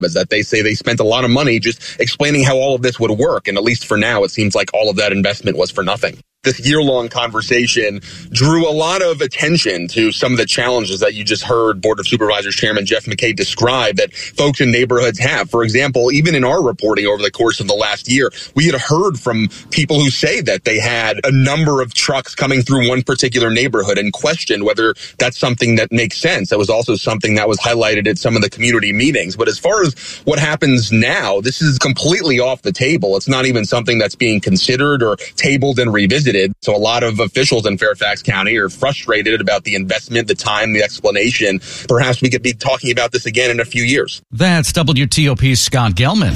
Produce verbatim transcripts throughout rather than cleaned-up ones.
is that they say they spent a lot of money just explaining how all of this would work. And at least for now, it seems like all of that investment was for nothing. This year-long conversation drew a lot of attention to some of the challenges that you just heard Board of Supervisors Chairman Jeff McKay describe that folks in neighborhoods have. For example, even in our reporting over the course of the last year, we had heard from people who say that they had a number of trucks coming through one particular neighborhood and questioned whether that's something that makes sense. That was also something that was highlighted at some of the community meetings. But as far as what happens now, this is completely off the table. It's not even something that's being considered or tabled and revisited. So a lot of officials in Fairfax County are frustrated about the investment, the time, the explanation. Perhaps we could be talking about this again in a few years. That's W T O P's Scott Gelman.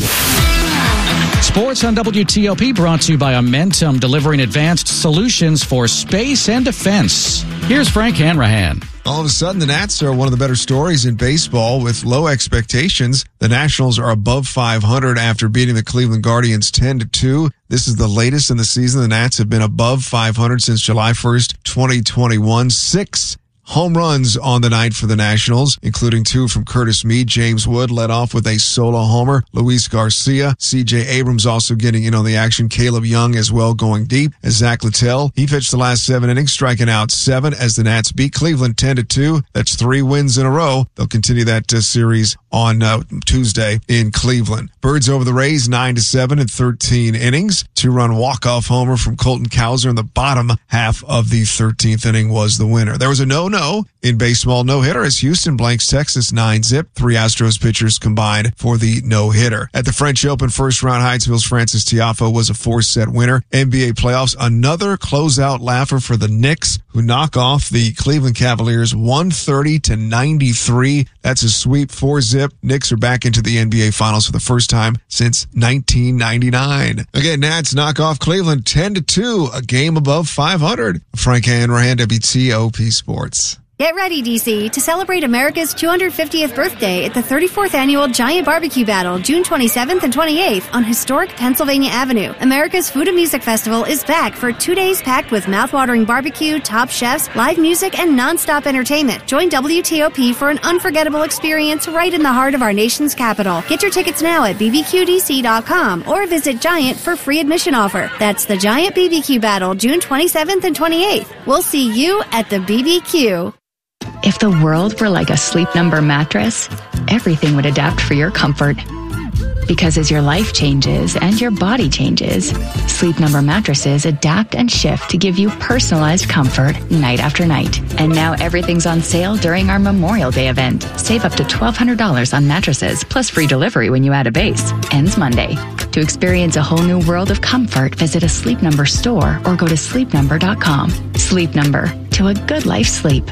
Sports on W T O P brought to you by Amentum, delivering advanced solutions for space and defense. Here's Frank Hanrahan. All of a sudden, the Nats are one of the better stories in baseball with low expectations. The Nationals are above five hundred after beating the Cleveland Guardians ten to two. This is the latest in the season. The Nats have been above five hundred since July first, twenty twenty-one. Six home runs on the night for the Nationals, including two from Curtis Mead. James Wood led off with a solo homer. Luis Garcia, C J Abrams also getting in on the action. Caleb Young as well going deep. As Zach Littell, he pitched the last seven innings, striking out seven as the Nats beat Cleveland ten to two. That's three wins in a row. They'll continue that uh, series on uh, Tuesday in Cleveland. Birds over the Rays nine to seven in thirteen innings. Two-run walk-off homer from Colton Cowser in the bottom half of the thirteenth inning was the winner. There was a no No in baseball no-hitter as Houston blanks Texas nine zip. Three Astros pitchers combined for the no-hitter. At the French Open first round, Hyattsville's Francis Tiafoe was a four-set winner. N B A playoffs, another closeout laugher for the Knicks, who knock off the Cleveland Cavaliers one thirty to ninety-three. That's a sweep, four zip. Knicks are back into the N B A Finals for the first time since nineteen ninety-nine. Again, Nats knock off Cleveland ten to two, a game above five hundred. Frank Hanrahan, W T O P Sports. Get ready, D C, to celebrate America's two hundred fiftieth birthday at the thirty-fourth Annual Giant Barbecue Battle, June twenty-seventh and twenty-eighth on historic Pennsylvania Avenue. America's Food and Music Festival is back for two days packed with mouth-watering barbecue, top chefs, live music, and non-stop entertainment. Join W T O P for an unforgettable experience right in the heart of our nation's capital. Get your tickets now at b b q d c dot com or visit Giant for free admission offer. That's the Giant B B Q Battle, June twenty-seventh and twenty-eighth. We'll see you at the B B Q. If the world were like a Sleep Number mattress, everything would adapt for your comfort. Because as your life changes and your body changes, Sleep Number mattresses adapt and shift to give you personalized comfort night after night. And now everything's on sale during our Memorial Day event. Save up to twelve hundred dollars on mattresses, plus free delivery when you add a base. Ends Monday. To experience a whole new world of comfort, visit a Sleep Number store or go to sleep number dot com. Sleep Number. To a good life sleep.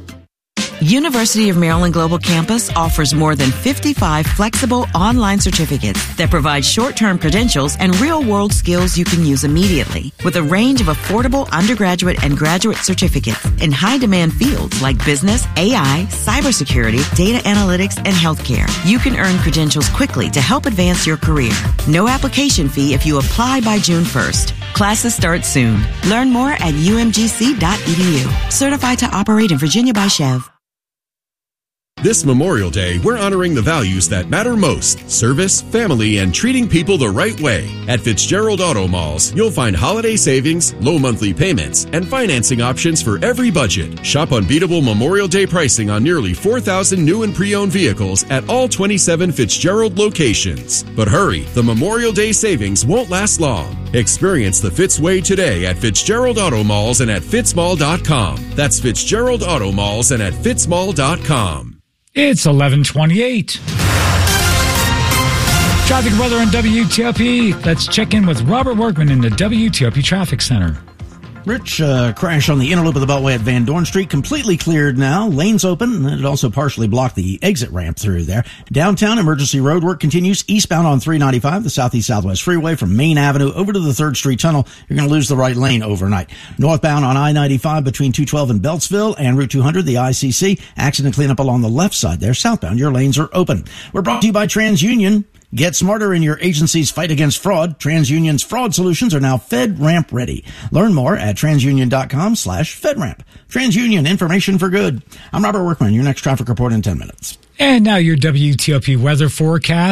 University of Maryland Global Campus offers more than fifty-five flexible online certificates that provide short-term credentials and real-world skills you can use immediately. With a range of affordable undergraduate and graduate certificates in high-demand fields like business, A I, cybersecurity, data analytics, and healthcare, you can earn credentials quickly to help advance your career. No application fee if you apply by June first. Classes start soon. Learn more at u m g c dot e d u. Certified to operate in Virginia by Chev. This Memorial Day, we're honoring the values that matter most: service, family, and treating people the right way. At Fitzgerald Auto Malls, you'll find holiday savings, low monthly payments, and financing options for every budget. Shop unbeatable Memorial Day pricing on nearly four thousand new and pre-owned vehicles at all twenty-seven Fitzgerald locations. But hurry, the Memorial Day savings won't last long. Experience the Fitz way today at Fitzgerald Auto Malls and at fitzmall dot com. That's Fitzgerald Auto Malls and at fitzmall dot com. It's eleven twenty-eight. Traffic weather on W T O P. Let's check in with Robert Workman in the W T O P Traffic Center. Rich, uh, crash on the inner loop of the Beltway at Van Dorn Street. Completely cleared now. Lanes open. It also partially blocked the exit ramp through there. Downtown emergency road work continues eastbound on three ninety-five, the Southeast Southwest Freeway from Main Avenue over to the third Street Tunnel. You're going to lose the right lane overnight. Northbound on I ninety-five between two twelve and Beltsville and Route two hundred, the I C C. Accident cleanup along the left side there. Southbound, your lanes are open. We're brought to you by TransUnion. Get smarter in your agency's fight against fraud. TransUnion's fraud solutions are now FedRAMP ready. Learn more at transunion.com slash FedRAMP. TransUnion, information for good. I'm Robert Workman, your next traffic report in ten minutes. And now your W T O P weather forecast.